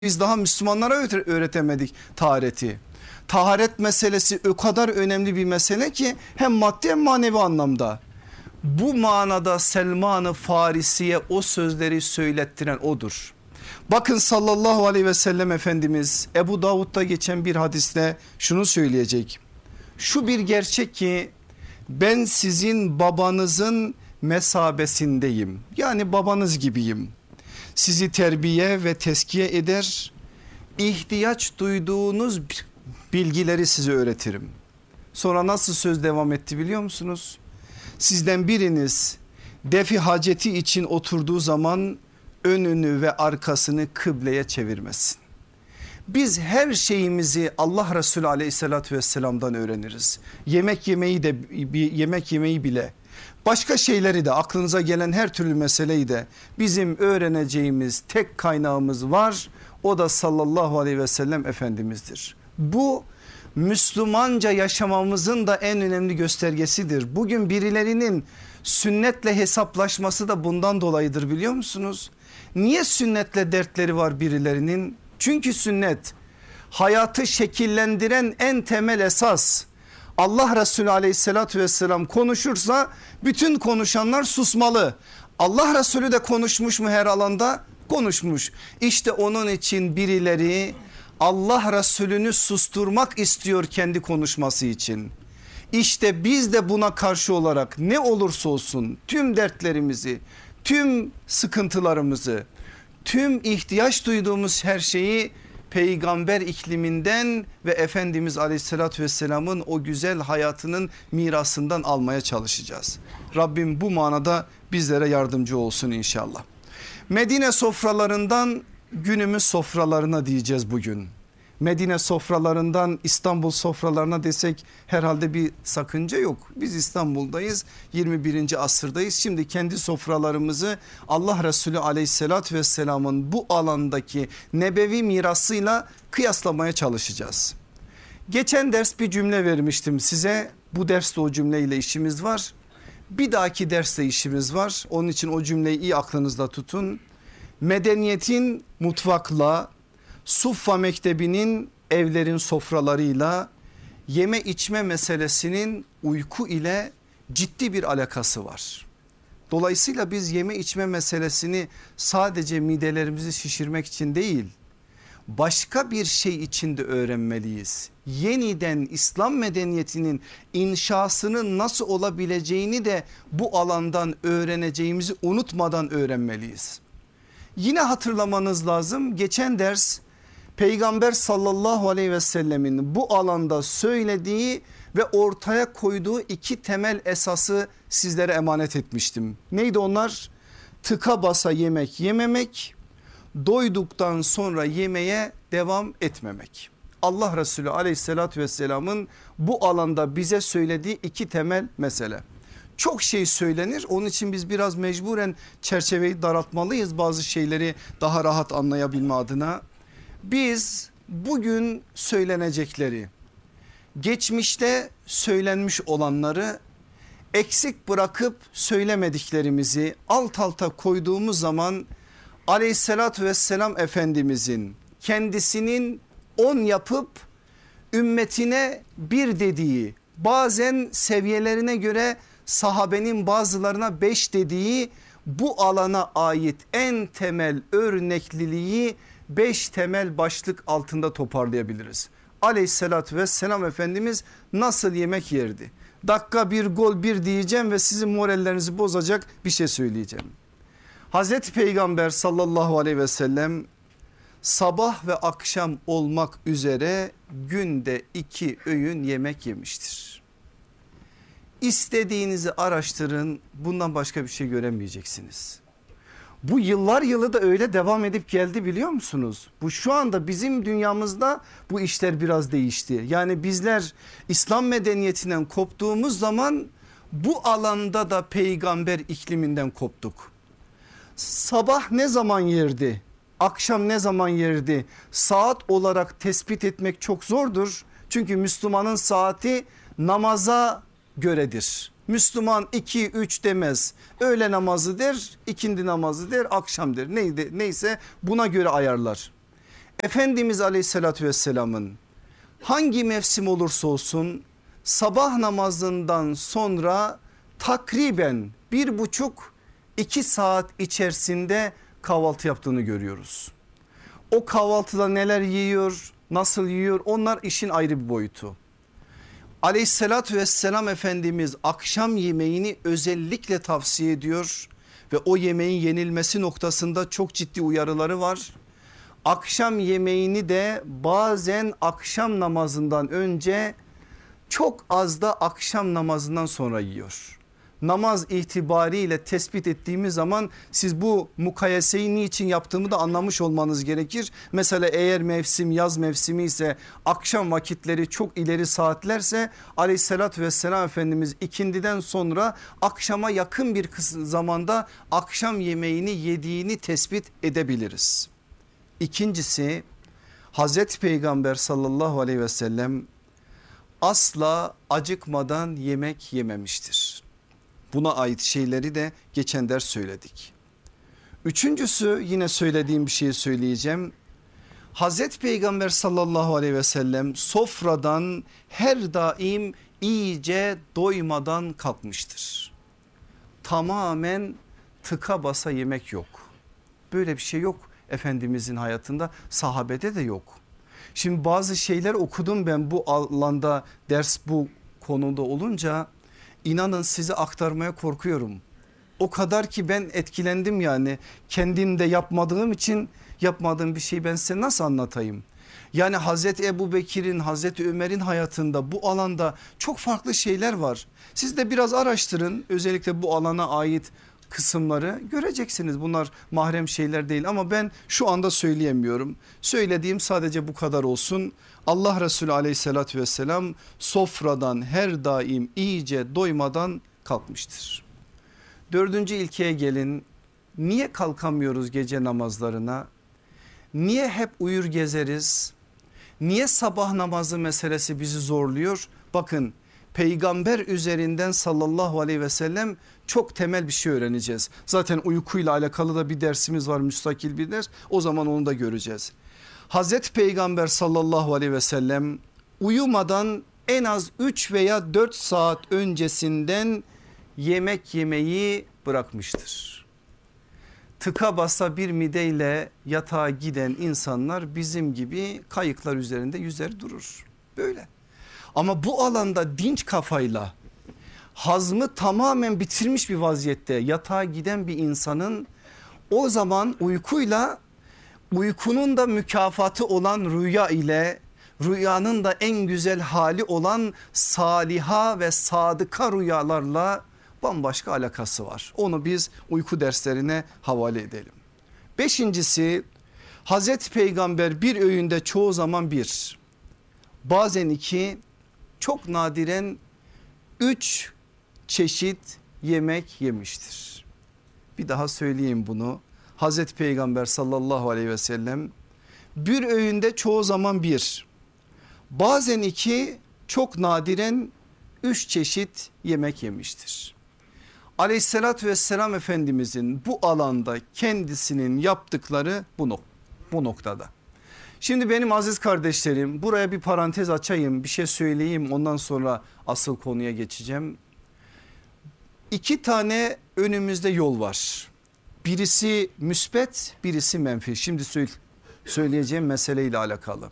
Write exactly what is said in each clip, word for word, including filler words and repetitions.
Biz daha Müslümanlara öğretemedik tahareti. Taharet meselesi o kadar önemli bir mesele ki hem maddi hem manevi anlamda. Bu manada Selman-ı Farisi'ye o sözleri söylettiren odur. Bakın sallallahu aleyhi ve sellem Efendimiz Ebu Davud'da geçen bir hadiste şunu söyleyecek. Şu bir gerçek ki ben sizin babanızın mesabesindeyim. Yani babanız gibiyim. Sizi terbiye ve teskiye eder, ihtiyaç duyduğunuz bilgileri size öğretirim. Sonra nasıl söz devam etti biliyor musunuz? Sizden biriniz defi haceti için oturduğu zaman önünü ve arkasını kıbleye çevirmesin. Biz her şeyimizi Allah Resulü aleyhissalatü vesselam'dan öğreniriz. Yemek yemeyi de yemek yemeyi bile, başka şeyleri de, aklınıza gelen her türlü meseleyi de bizim öğreneceğimiz tek kaynağımız var. O da sallallahu aleyhi ve sellem Efendimiz'dir. Bu Müslümanca yaşamamızın da en önemli göstergesidir. Bugün birilerinin sünnetle hesaplaşması da bundan dolayıdır biliyor musunuz? Niye sünnetle dertleri var birilerinin? Çünkü sünnet hayatı şekillendiren en temel esas. Allah Resulü aleyhissalatü vesselam konuşursa bütün konuşanlar susmalı. Allah Resulü de konuşmuş mu her alanda? Konuşmuş. İşte onun için birileri Allah Resulü'nü susturmak istiyor kendi konuşması için. İşte biz de buna karşı olarak ne olursa olsun tüm dertlerimizi, tüm sıkıntılarımızı, tüm ihtiyaç duyduğumuz her şeyi peygamber ikliminden ve Efendimiz aleyhissalatü vesselamın o güzel hayatının mirasından almaya çalışacağız. Rabbim bu manada bizlere yardımcı olsun inşallah. Medine sofralarından günümüz sofralarına diyeceğiz bugün. Medine sofralarından İstanbul sofralarına desek herhalde bir sakınca yok. Biz İstanbul'dayız, yirmi birinci asırdayız. Şimdi kendi sofralarımızı Allah Resulü aleyhissalatü vesselamın bu alandaki nebevi mirasıyla kıyaslamaya çalışacağız. Geçen ders bir cümle vermiştim size. Bu derste o cümleyle işimiz var. Bir dahaki derste işimiz var. Onun için o cümleyi iyi aklınızda tutun. Medeniyetin mutfakla, Suffa Mektebi'nin evlerin sofralarıyla, yeme içme meselesinin uyku ile ciddi bir alakası var. Dolayısıyla biz yeme içme meselesini sadece midelerimizi şişirmek için değil, başka bir şey için de öğrenmeliyiz. Yeniden İslam medeniyetinin inşasının nasıl olabileceğini de bu alandan öğreneceğimizi unutmadan öğrenmeliyiz. Yine hatırlamanız lazım, geçen ders Peygamber sallallahu aleyhi ve sellemin bu alanda söylediği ve ortaya koyduğu iki temel esası sizlere emanet etmiştim. Neydi onlar? Tıka basa yemek yememek, doyduktan sonra yemeye devam etmemek. Allah Resulü aleyhissalatü vesselamın bu alanda bize söylediği iki temel mesele. Çok şey söylenir, onun için biz biraz mecburen çerçeveyi daraltmalıyız bazı şeyleri daha rahat anlayabilme adına. Biz bugün söylenecekleri, geçmişte söylenmiş olanları eksik bırakıp söylemediklerimizi alt alta koyduğumuz zaman aleyhissalatü vesselam Efendimizin kendisinin on yapıp ümmetine bir dediği, bazen seviyelerine göre sahabenin bazılarına beş dediği bu alana ait en temel örnekliliği beş temel başlık altında toparlayabiliriz. Aleyhissalatü vesselam Efendimiz nasıl yemek yerdi? Dakika bir gol bir diyeceğim ve sizin morallerinizi bozacak bir şey söyleyeceğim. Hazreti Peygamber sallallahu aleyhi ve sellem sabah ve akşam olmak üzere günde iki öğün yemek yemiştir. İstediğinizi araştırın, bundan başka bir şey göremeyeceksiniz. Bu yıllar yılı da öyle devam edip geldi biliyor musunuz? Bu şu anda bizim dünyamızda bu işler biraz değişti. Yani bizler İslam medeniyetinden koptuğumuz zaman bu alanda da peygamber ikliminden koptuk. Sabah ne zaman yerdi? Akşam ne zaman yerdi? Saat olarak tespit etmek çok zordur. Çünkü Müslümanın saati namaza göredir. Müslüman iki üç demez, öğle namazı der, ikindi namazı der, akşam der, neydi, neyse buna göre ayarlar. Efendimiz Aleyhisselatü Vesselam'ın hangi mevsim olursa olsun sabah namazından sonra takriben bir buçuk iki saat içerisinde kahvaltı yaptığını görüyoruz. O kahvaltıda neler yiyor, nasıl yiyor, onlar işin ayrı bir boyutu. Aleyhissalatü vesselam Efendimiz akşam yemeğini özellikle tavsiye ediyor ve o yemeğin yenilmesi noktasında çok ciddi uyarıları var. Akşam yemeğini de bazen akşam namazından önce, çok az da akşam namazından sonra yiyor. Namaz itibariyle tespit ettiğimiz zaman siz bu mukayeseyi niçin yaptığımı da anlamış olmanız gerekir. Mesela eğer mevsim yaz mevsimi ise, akşam vakitleri çok ileri saatlerse aleyhissalatü vesselam Efendimiz ikindiden sonra akşama yakın bir zamanda akşam yemeğini yediğini tespit edebiliriz. İkincisi, Hazreti Peygamber sallallahu aleyhi ve sellem asla acıkmadan yemek yememiştir. Buna ait şeyleri de geçen ders söyledik. Üçüncüsü, yine söylediğim bir şeyi söyleyeceğim. Hazreti Peygamber sallallahu aleyhi ve sellem sofradan her daim iyice doymadan kalkmıştır. Tamamen tıka basa yemek yok. Böyle bir şey yok Efendimizin hayatında, sahabede de yok. Şimdi bazı şeyler okudum ben bu alanda, ders bu konuda olunca, inanın size aktarmaya korkuyorum. O kadar ki ben etkilendim, yani kendim de yapmadığım için yapmadığım bir şeyi ben size nasıl anlatayım? Yani Hazreti Ebu Bekir'in, Hazreti Ömer'in hayatında bu alanda çok farklı şeyler var. Siz de biraz araştırın, özellikle bu alana ait kısımları göreceksiniz. Bunlar mahrem şeyler değil ama ben şu anda söyleyemiyorum. Söylediğim sadece bu kadar olsun. Allah Resulü aleyhissalatü vesselam sofradan her daim iyice doymadan kalkmıştır. Dördüncü ilkeye gelin. Niye kalkamıyoruz gece namazlarına? Niye hep uyur gezeriz? Niye sabah namazı meselesi bizi zorluyor? Bakın, peygamber üzerinden sallallahu aleyhi ve sellem çok temel bir şey öğreneceğiz. Zaten uykuyla alakalı da bir dersimiz var, müstakil bir ders, o zaman onu da göreceğiz. Hazreti Peygamber sallallahu aleyhi ve sellem uyumadan en az üç veya dört saat öncesinden yemek yemeyi bırakmıştır. Tıka basa bir mideyle yatağa giden insanlar bizim gibi kayıklar üzerinde yüzer durur, böyle. Ama bu alanda dinç kafayla, hazmı tamamen bitirmiş bir vaziyette yatağa giden bir insanın, o zaman uykuyla, uykunun da mükafatı olan rüya ile, rüyanın da en güzel hali olan saliha ve sadıka rüyalarla bambaşka alakası var. Onu biz uyku derslerine havale edelim. Beşincisi, Hazreti Peygamber bir öğünde çoğu zaman bir, bazen iki, çok nadiren üç çeşit yemek yemiştir. Bir daha söyleyeyim bunu. Hazreti Peygamber sallallahu aleyhi ve sellem bir öğünde çoğu zaman bir, bazen iki, çok nadiren üç çeşit yemek yemiştir. Aleyhissalatü vesselam Efendimizin bu alanda kendisinin yaptıkları bu, bu noktada. Şimdi benim aziz kardeşlerim, buraya bir parantez açayım, bir şey söyleyeyim, ondan sonra asıl konuya geçeceğim. İki tane önümüzde yol var. Birisi müsbet, birisi menfi. Şimdi söyle, söyleyeceğim meseleyle alakalı.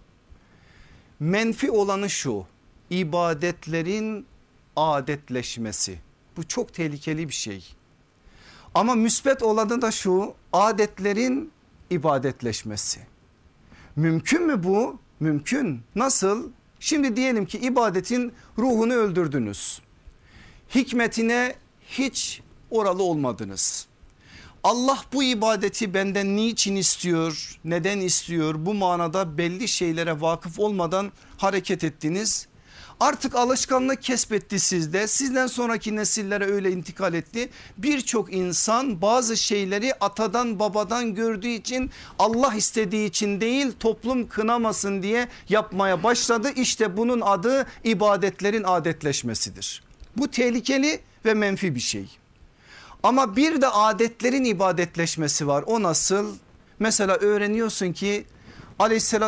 Menfi olanı şu: ibadetlerin adetleşmesi. Bu çok tehlikeli bir şey. Ama müsbet olanı da şu: adetlerin ibadetleşmesi. Mümkün mü bu? Mümkün. Nasıl? Şimdi diyelim ki ibadetin ruhunu öldürdünüz. Hikmetine hiç oralı olmadınız. Allah bu ibadeti benden niçin istiyor, neden istiyor, bu manada belli şeylere vakıf olmadan hareket ettiniz. Artık alışkanlık kesbetti sizde, sizden sonraki nesillere öyle intikal etti. Birçok insan bazı şeyleri atadan babadan gördüğü için, Allah istediği için değil, toplum kınamasın diye yapmaya başladı. İşte bunun adı ibadetlerin adetleşmesidir. Bu tehlikeli ve menfi bir şey. Ama bir de adetlerin ibadetleşmesi var. O nasıl? Mesela öğreniyorsun ki Aleyhisselatü